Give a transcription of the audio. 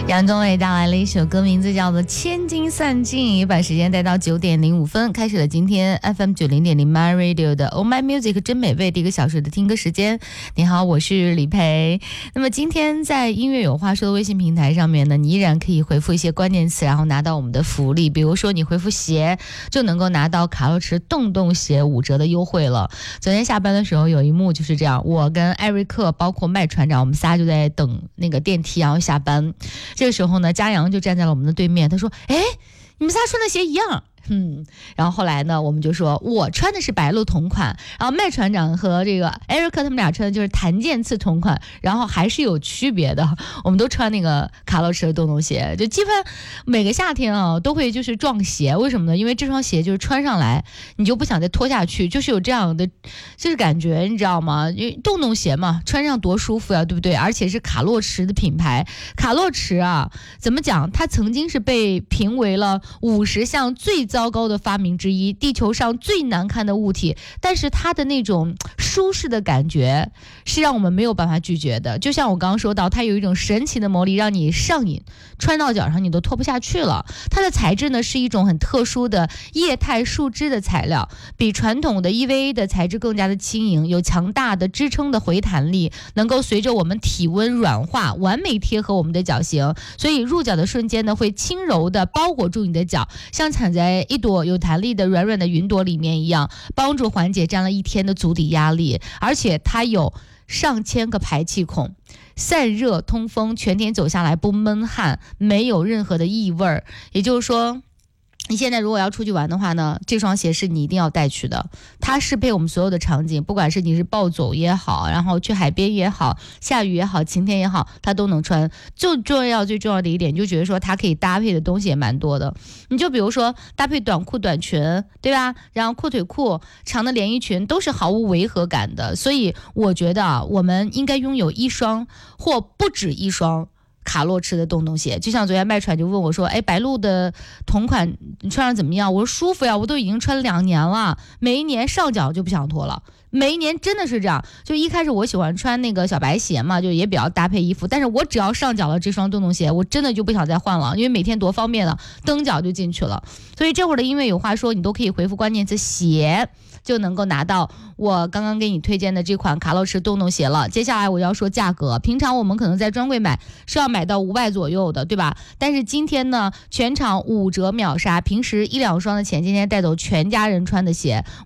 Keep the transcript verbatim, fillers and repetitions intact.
杨宗纬带来了一首歌，名字叫做《千金散尽》，把时间带到九点零五分，开始了今天 F M 九零点零 My Radio 的 Oh My Music 真美味的一个小时的听歌时间。你好，我是李培。那么今天在音乐有话说的微信平台上面呢，你依然可以回复一些关键词，然后拿到我们的福利。比如说你回复鞋，就能够拿到卡洛驰洞洞鞋五折的优惠了。昨天下班的时候有一幕就是这样，我跟艾瑞克包括麦船长，我们仨就在等那个电梯，然后下班。这个时候呢，嘉阳就站在了我们的对面，他说：“哎，你们仨穿的鞋一样。”嗯，然后后来呢，我们就说我穿的是白鹿同款，然后麦船长和这个艾瑞克他们俩穿的就是檀健次同款，然后还是有区别的。我们都穿那个卡洛驰的洞洞鞋，就基本每个夏天啊都会就是撞鞋，为什么呢？因为这双鞋就是穿上来你就不想再脱下去，就是有这样的就是感觉，你知道吗？因为洞洞鞋嘛，穿上多舒服呀，对不对？而且是卡洛驰的品牌，卡洛驰啊，怎么讲？它曾经是被评为了五十项最糟糟糕的发明之一，地球上最难看的物体，但是它的那种舒适的感觉是让我们没有办法拒绝的。就像我刚刚说到，它有一种神奇的魔力让你上瘾，穿到脚上你都脱不下去了。它的材质呢是一种很特殊的液态树脂的材料，比传统的 E V A 的材质更加的轻盈，有强大的支撑的回弹力，能够随着我们体温软化，完美贴合我们的脚型，所以入脚的瞬间呢会轻柔的包裹住你的脚，像踩在一朵有弹力的软软的云朵里面一样，帮助缓解站了一天的足底压力。而且它有上千个排气孔，散热通风，全天走下来不闷汗，没有任何的异味。也就是说你现在如果要出去玩的话呢，这双鞋是你一定要带去的，它适配我们所有的场景，不管是你是暴走也好，然后去海边也好，下雨也好，晴天也好，它都能穿。最重要最重要的一点，就觉得说它可以搭配的东西也蛮多的。你就比如说搭配短裤短裙，对吧？然后阔腿裤、长的连衣裙都是毫无违和感的。所以我觉得啊，我们应该拥有一双或不止一双卡洛驰的洞洞鞋。就像昨天麦传就问我说，哎，白鹿的同款你穿上怎么样？我说舒服呀，我都已经穿两年了，每一年上脚就不想脱了，每一年真的是这样。就一开始我喜欢穿那个小白鞋嘛，就也比较搭配衣服，但是我只要上脚了这双洞洞鞋，我真的就不想再换了，因为每天多方便了，蹬脚就进去了。所以这会儿的音乐有话说，你都可以回复关键词鞋，就能够拿到我刚刚给你推荐的这款卡洛驰洞洞鞋了。接下来我要说价格，平常我们可能在专柜买是要买到五百左右的，对吧？但是今天呢，全场五折秒杀，平时一两双的钱，今天带走全家人穿的鞋，